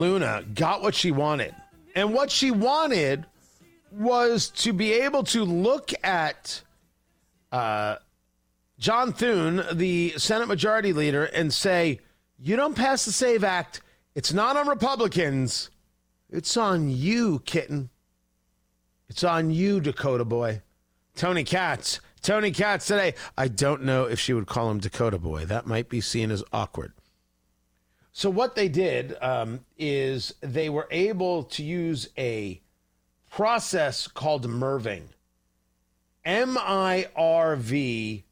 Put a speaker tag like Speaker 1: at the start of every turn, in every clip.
Speaker 1: Luna got what she wanted. And what she wanted was to be able to look at John Thune, the Senate Majority Leader, and say, you don't pass the SAVE Act. It's not on Republicans. It's on you, kitten. It's on you, Dakota boy. Tony Katz. Tony Katz today. I don't know if she would call him Dakota boy. That might be seen as awkward. So what they did is they were able to use a process called MIRVing. MIRVING.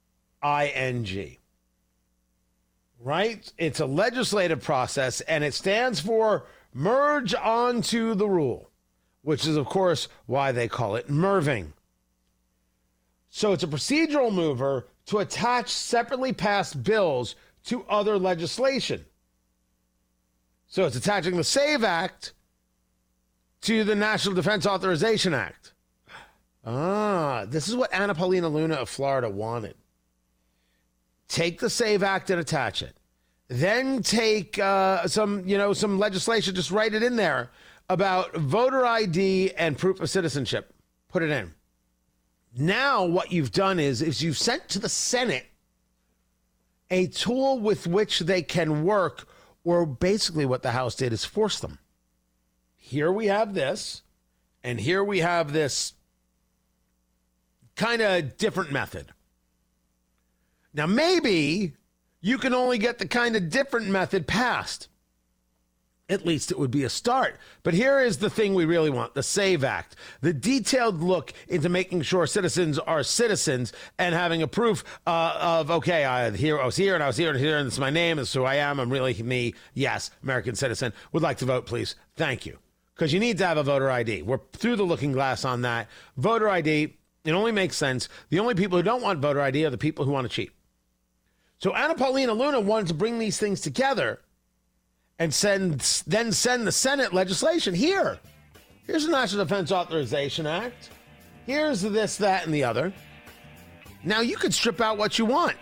Speaker 1: Right? It's a legislative process, and it stands for merge onto the rule, which is, of course, why they call it MIRVing. So it's a procedural mover to attach separately passed bills to other legislation. So it's attaching the SAVE Act to the National Defense Authorization Act. This is what Anna Paulina Luna of Florida wanted. Take the SAVE Act and attach it. Then take some legislation, just write it in there about voter ID and proof of citizenship. Put it in. Now what you've done is you've sent to the Senate a tool with which they can work, or basically what the House did is force them. Here we have this, and here we have this kind of different method. Now, maybe you can only get the kind of different method passed. At least it would be a start. But here is the thing we really want, the SAVE Act, the detailed look into making sure citizens are citizens and having a proof of, okay, I was here, and this is my name, this is who I am, I'm really me, yes, American citizen, would like to vote, please, thank you. Because you need to have a voter ID. We're through the looking glass on that. Voter ID, it only makes sense. The only people who don't want voter ID are the people who want to cheat. So Anna Paulina Luna wanted to bring these things together and send the Senate legislation. Here's the National Defense Authorization Act. Here's this, that, and the other. Now you could strip out what you want.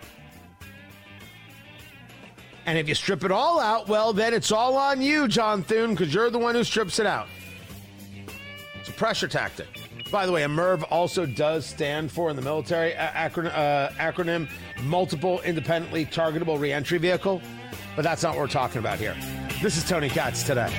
Speaker 1: And if you strip it all out, well, then it's all on you, John Thune, because you're the one who strips it out. It's a pressure tactic. By the way, a MIRV also does stand for, in the military acronym, Multiple Independently Targetable Reentry Vehicle. But that's not what we're talking about here. This is Tony Katz today.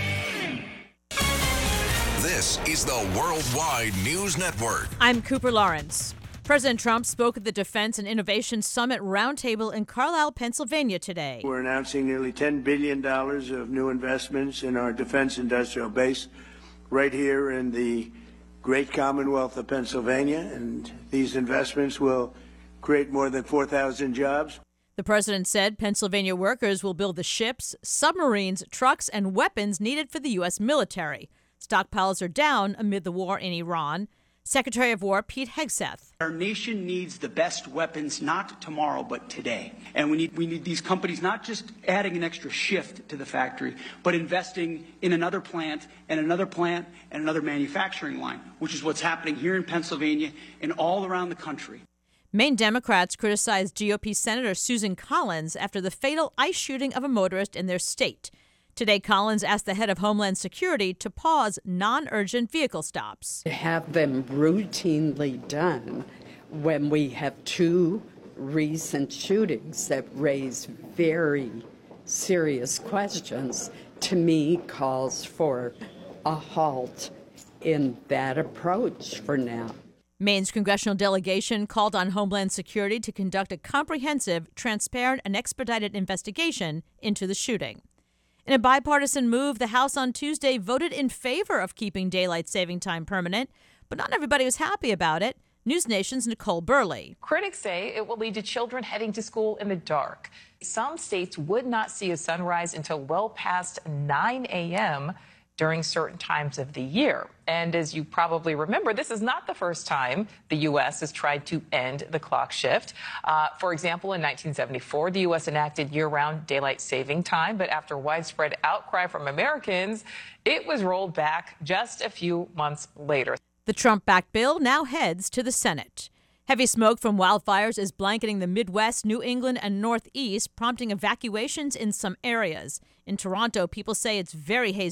Speaker 2: This is the Worldwide News Network.
Speaker 3: I'm Cooper Lawrence. President Trump spoke at the Defense and Innovation Summit Roundtable in Carlisle, Pennsylvania today.
Speaker 4: We're announcing nearly $10 billion of new investments in our defense industrial base right here in the great Commonwealth of Pennsylvania, and these investments will create more than 4,000 jobs.
Speaker 3: The president said Pennsylvania workers will build the ships, submarines, trucks, and weapons needed for the U.S. military. Stockpiles are down amid the war in Iran. Secretary of War Pete Hegseth.
Speaker 5: Our nation needs the best weapons, not tomorrow, but today. And we need these companies not just adding an extra shift to the factory, but investing in another plant and another plant and another manufacturing line, which is what's happening here in Pennsylvania and all around the country.
Speaker 3: Maine Democrats criticized GOP Senator Susan Collins after the fatal ICE shooting of a motorist in their state. Today, Collins asked the head of Homeland Security to pause non-urgent vehicle stops.
Speaker 6: To have them routinely done when we have two recent shootings that raise very serious questions, to me, calls for a halt in that approach for now.
Speaker 3: Maine's congressional delegation called on Homeland Security to conduct a comprehensive, transparent, and expedited investigation into the shooting. In a bipartisan move, the House on Tuesday voted in favor of keeping daylight saving time permanent, but not everybody was happy about it. News Nation's Nicole Burley.
Speaker 7: Critics say it will lead to children heading to school in the dark. Some states would not see a sunrise until well past 9 a.m. during certain times of the year. And as you probably remember, this is not the first time the U.S. has tried to end the clock shift. For example, in 1974, the U.S. enacted year-round daylight saving time, but after widespread outcry from Americans, it was rolled back just a few months later.
Speaker 3: The Trump-backed bill now heads to the Senate. Heavy smoke from wildfires is blanketing the Midwest, New England, and Northeast, prompting evacuations in some areas. In Toronto, people say it's very hazy